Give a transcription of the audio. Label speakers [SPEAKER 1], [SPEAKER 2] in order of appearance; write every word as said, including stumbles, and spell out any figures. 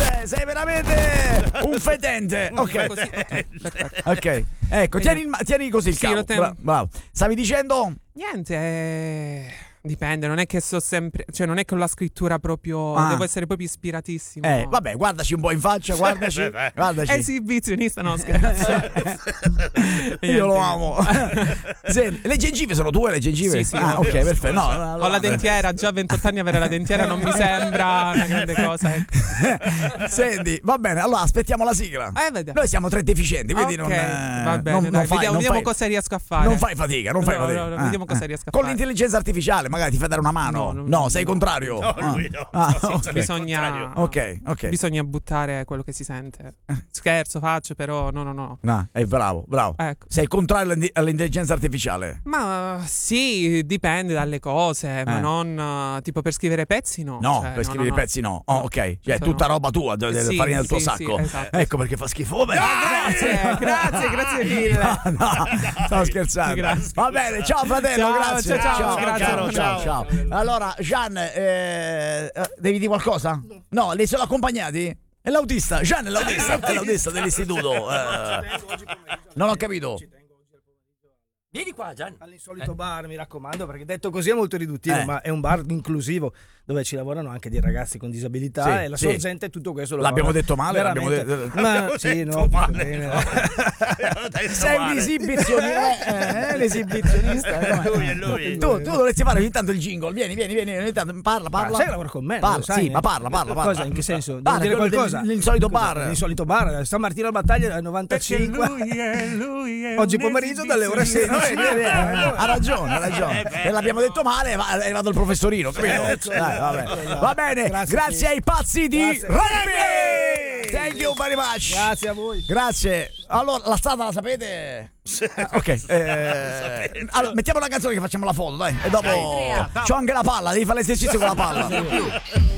[SPEAKER 1] Cioè, sei veramente un fetente. Ok.
[SPEAKER 2] Così, ok, perfetto.
[SPEAKER 1] Ok. Ecco, tieni, il ma- tieni così il
[SPEAKER 2] Sì,
[SPEAKER 1] cavo.
[SPEAKER 2] lo tengo.
[SPEAKER 1] Bra- bravo. Stavi dicendo?
[SPEAKER 2] Niente, eh, dipende, non è che so sempre, cioè non è che ho la scrittura proprio,
[SPEAKER 1] Ah.
[SPEAKER 2] devo essere proprio ispiratissimo.
[SPEAKER 1] Eh, vabbè, guardaci un po' in faccia, guardaci. guardaci.
[SPEAKER 2] Esibizionista, no scherzo.
[SPEAKER 1] Io lo amo. Senti, le gengive sono tue le gengive?
[SPEAKER 2] Sì, sì,
[SPEAKER 1] ah,
[SPEAKER 2] ovvio.
[SPEAKER 1] ok, perfetto. No, no,
[SPEAKER 2] Ho
[SPEAKER 1] no,
[SPEAKER 2] la dentiera, già a ventotto anni avere la dentiera non mi sembra una grande cosa. Ecco.
[SPEAKER 1] Senti, va bene, allora aspettiamo la sigla.
[SPEAKER 2] Eh, vediamo.
[SPEAKER 1] Noi siamo tre deficienti, quindi
[SPEAKER 2] Ok,
[SPEAKER 1] non, eh,
[SPEAKER 2] va bene,
[SPEAKER 1] non,
[SPEAKER 2] dai,
[SPEAKER 1] non fai,
[SPEAKER 2] vediamo,
[SPEAKER 1] non
[SPEAKER 2] vediamo
[SPEAKER 1] fai-
[SPEAKER 2] cosa riesco a fare.
[SPEAKER 1] Non fai fatica, non fai
[SPEAKER 2] No,
[SPEAKER 1] fatica.
[SPEAKER 2] no, no,
[SPEAKER 1] Ah,
[SPEAKER 2] vediamo cosa
[SPEAKER 1] ah.
[SPEAKER 2] riesco a
[SPEAKER 1] Con
[SPEAKER 2] fare.
[SPEAKER 1] l'intelligenza artificiale magari ti fai dare una mano.
[SPEAKER 2] No,
[SPEAKER 1] No,
[SPEAKER 2] no,
[SPEAKER 1] sei
[SPEAKER 2] no.
[SPEAKER 1] contrario.
[SPEAKER 3] No,
[SPEAKER 1] Ah.
[SPEAKER 3] lui no.
[SPEAKER 1] Ah,
[SPEAKER 3] No,
[SPEAKER 1] ok.
[SPEAKER 2] Bisogna,
[SPEAKER 1] Ok, ok.
[SPEAKER 2] bisogna buttare quello che si sente. Scherzo, faccio, però no, no, no.
[SPEAKER 1] No, è bravo, bravo.
[SPEAKER 2] Ecco.
[SPEAKER 1] Sei contrario all'indi- all'intelligenza artificiale?
[SPEAKER 2] Ma sì, dipende dalle cose, ma
[SPEAKER 1] Eh.
[SPEAKER 2] non eh, tipo per scrivere pezzi, no.
[SPEAKER 1] No,
[SPEAKER 2] Cioè,
[SPEAKER 1] per
[SPEAKER 2] no,
[SPEAKER 1] scrivere
[SPEAKER 2] no,
[SPEAKER 1] i pezzi no. Oh, ok, cioè è
[SPEAKER 2] Sono-
[SPEAKER 1] tutta roba tua, della
[SPEAKER 2] Sì,
[SPEAKER 1] farina del tuo
[SPEAKER 2] sì,
[SPEAKER 1] sacco.
[SPEAKER 2] sì, esatto.
[SPEAKER 1] Ecco perché fa schifo. Oh, beh,
[SPEAKER 2] Grazie, grazie, grazie mille.
[SPEAKER 1] No, no, stavo scherzando.
[SPEAKER 2] Grazie.
[SPEAKER 1] Va bene, ciao fratello,
[SPEAKER 2] Ciao,
[SPEAKER 1] grazie.
[SPEAKER 2] ciao, ciao,
[SPEAKER 1] grazie.
[SPEAKER 2] ciao,
[SPEAKER 1] ciao, ciao. Allora, Gian, eh, eh, devi dire qualcosa? No, li sono accompagnati? È l'autista, Gian è l'autista, è l'autista dell'istituto. eh. Non ho capito.
[SPEAKER 3] Vieni qua, Gianni.
[SPEAKER 4] All'insolito bar, mi raccomando, perché detto così è molto riduttivo,
[SPEAKER 1] Eh.
[SPEAKER 4] ma è un bar inclusivo dove ci lavorano anche dei ragazzi con disabilità
[SPEAKER 1] Sì,
[SPEAKER 4] e la
[SPEAKER 1] sì.
[SPEAKER 4] sorgente tutto questo lo
[SPEAKER 1] L'abbiamo
[SPEAKER 4] fa
[SPEAKER 1] detto male? L'abbiamo
[SPEAKER 4] veramente.
[SPEAKER 1] detto-
[SPEAKER 4] Ma sì, no, bene.
[SPEAKER 1] Sei un esibizionista, eh, eh, l'esibizionista. eh, com'è?
[SPEAKER 3] Lui è lui.
[SPEAKER 1] Tu, tu dovresti fare ogni tanto il jingle. Vieni, vieni, vieni. Ogni tanto, parla,
[SPEAKER 4] Ma
[SPEAKER 1] parla.
[SPEAKER 4] sai che lavora con me?
[SPEAKER 1] Parla,
[SPEAKER 4] lo sai,
[SPEAKER 1] sì,
[SPEAKER 4] eh?
[SPEAKER 1] ma parla, parla, parla.
[SPEAKER 4] Cosa? In che senso? Devo
[SPEAKER 1] Parla,
[SPEAKER 4] dire
[SPEAKER 1] quello
[SPEAKER 4] qualcosa?
[SPEAKER 1] del- l'insolito
[SPEAKER 4] Cosa?
[SPEAKER 1] bar.
[SPEAKER 4] L'insolito bar, San Martino alla battaglia dal novantacinque.
[SPEAKER 2] Lui è, lui è
[SPEAKER 4] Oggi
[SPEAKER 2] un
[SPEAKER 4] pomeriggio dalle ore
[SPEAKER 1] Sì, no,
[SPEAKER 4] sedici.
[SPEAKER 1] eh, eh, ha ragione, ha ragione. E l'abbiamo detto male, ma è arrivato il professorino, capito?
[SPEAKER 4] Certo.
[SPEAKER 1] Dai, vabbè. Va bene, grazie,
[SPEAKER 4] Grazie.
[SPEAKER 1] ai pazzi di
[SPEAKER 4] Grazie.
[SPEAKER 1] rugby. Thank you very much.
[SPEAKER 4] Grazie a voi.
[SPEAKER 1] Grazie. Allora, la strada la sapete? Ah, ok. eh, allora, mettiamo una canzone che facciamo la foto, dai. E dopo. C'ho anche la palla, devi fare l'esercizio con la palla.